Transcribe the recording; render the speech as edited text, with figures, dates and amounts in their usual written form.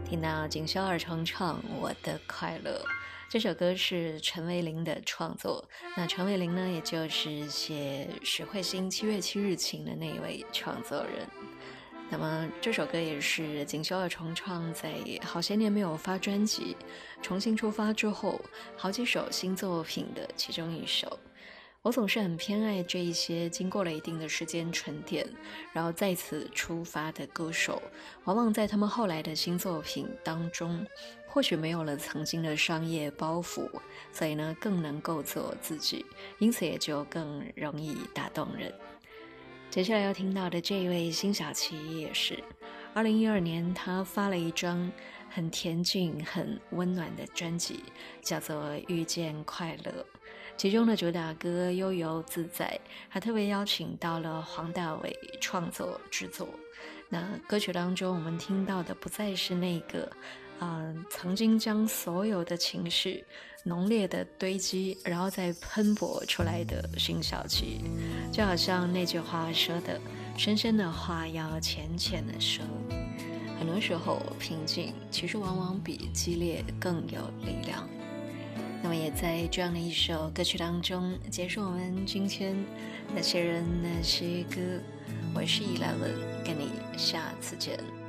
听到锦绣二重唱我的快乐，这首歌是陈慧琳的创作。那陈慧琳呢，也就是写许慧欣7月7日晴的那位创作人。那么这首歌也是锦绣二重唱在好些年没有发专辑重新出发之后好几首新作品的其中一首。我总是很偏爱这一些经过了一定的时间沉淀然后再次出发的歌手，往往在他们后来的新作品当中或许没有了曾经的商业包袱，所以呢更能够做自己，因此也就更容易打动人。接下来要听到的这一位辛晓琪也是2012年他发了一张很恬静很温暖的专辑，叫做《遇见快乐》，其中的主打歌《悠游自在》还特别邀请到了黄大炜创作制作。那歌曲当中我们听到的不再是那个曾经将所有的情绪浓烈的堆积然后再喷薄出来的辛晓琪，就好像那句话说的，深深的话要浅浅的说，很多时候平静其实往往比激烈更有力量。那么也在这样的一首歌曲当中结束我们今天那些人那些歌。我是11，跟你下次见。